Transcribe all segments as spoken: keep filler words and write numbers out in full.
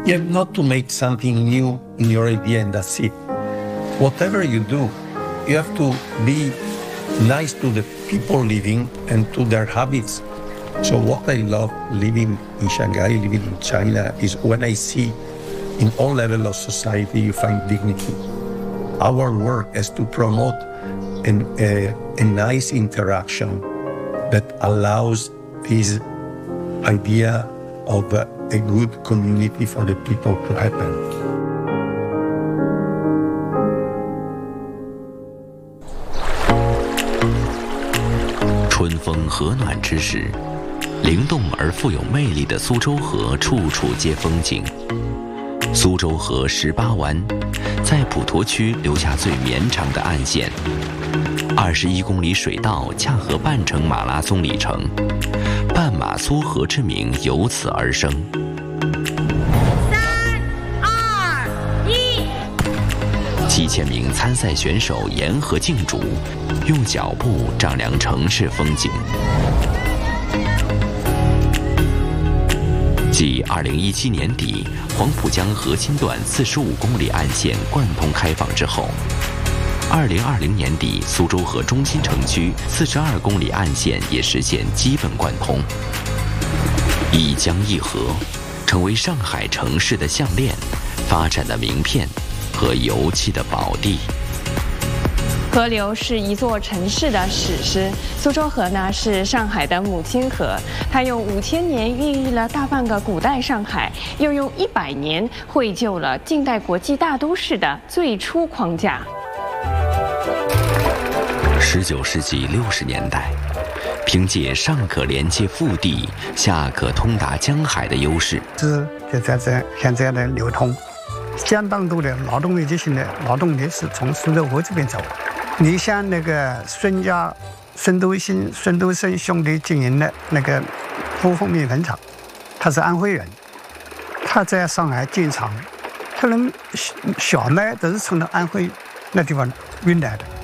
You have not to make something new in your idea and that's it. Whatever you do, you have to be nice to the people living and to their habits. So what I love living in Shanghai, living in China, is when I see in all levels of society you find dignity. Our work is to promote an, a, a nice interaction that allows this idea of a, a good community for the people to happen. 春风和暖之时，灵动而富有魅力的苏州河处处皆风景。苏州河十八弯，在普陀区留下最绵长的岸线。二十一公里水道恰合半程马拉松里程，半马苏河之名由此而生。 三、二、一。 七千名参赛选手沿河竞逐，用脚步丈量城市风景。继二零一七年底黄浦江核心段四十五公里岸线贯通开放之后，二零二零年底苏州河中心城区四十二公里岸线也实现基本贯通。一江一河，成为上海城市的项链、发展的名片和油气的宝地。 河流是一座城市的史诗，苏州河呢是上海的母亲河，它用五千年孕育了大半个古代上海，又用一百年绘就了近代国际大都市的最初框架。 十九世纪六十年代，凭借上可连接腹地、下可通达江海的优势， 是就在这现在的流通，相当多的劳动密集型的劳动力是从苏州河这边走。你像那个孙家、孙都新、孙都生兄弟经营的那个富丰面粉厂，他是安徽人，他在上海建厂，他们小麦都是从那安徽那地方运来的。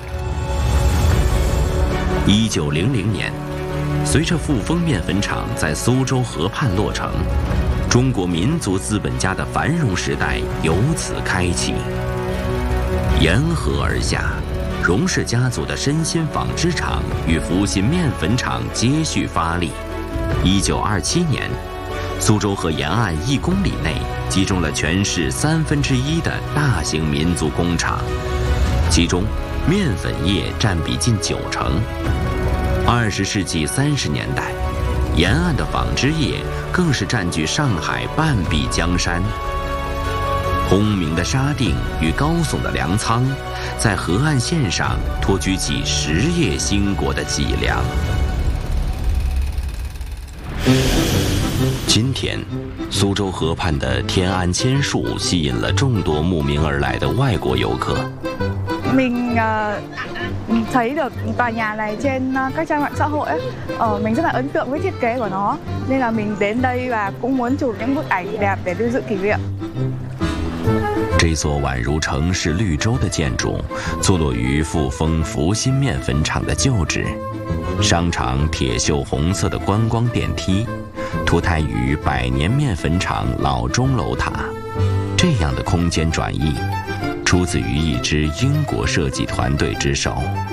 一九零零年，随着富丰面粉厂在苏州河畔落成，中国民族资本家的繁荣时代由此开启。沿河而下，荣氏家族的身心纺织厂与福新面粉厂接续发力。一九二七年，苏州河沿岸一公里内集中了全市三分之一的大型民族工厂，其中面粉业占比近九成。二十世纪三十年代，沿岸的纺织业更是占据上海半壁江山。轰鸣的沙锭与高耸的粮仓，在河岸线上托举起实业兴国的脊梁。今天，苏州河畔的天安千树吸引了众多慕名而来的外国游客。 Mình uh, thấy được tòa nhà này trên uh, các trang mạng xã hội ấy, uh, mình rất là ấn tượng với thiết kế của nó, nên là mình đến đây và cũng muốn chụp những bức ảnh đẹp để lưu giữ kỷ niệm. 这座宛如城市绿洲的建筑，坐落于富丰福新面粉厂的旧址，商场铁锈红色的观光电梯，脱胎于百年面粉厂老钟楼塔。这样的空间转移，出自于一支英国设计团队之手。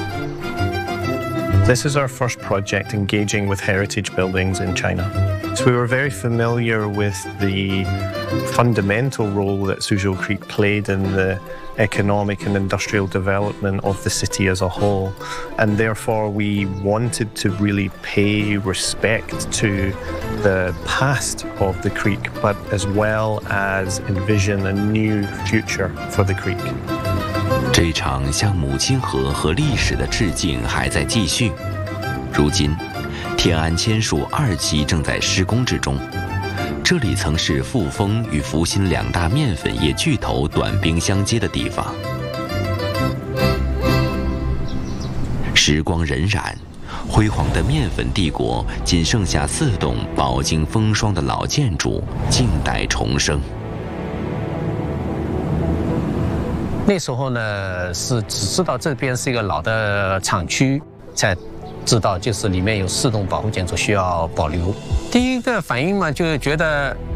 This is our first project engaging with heritage buildings in China. So we were very familiar with the fundamental role that Suzhou Creek played in the economic and industrial development of the city as a whole. And therefore we wanted to really pay respect to the past of the creek, but as well as envision a new future for the creek. 这场向母亲河和历史的致敬还在继续。如今，天安千树二期正在施工之中。这里曾是富丰与福新两大面粉业巨头短兵相接的地方。时光荏苒，辉煌的面粉帝国仅剩下四栋饱经风霜的老建筑，静待重生。 那时候呢，是只知道这边是一个老的厂区，才知道就是里面有四栋保护建筑需要保留。第一个反应嘛，就觉得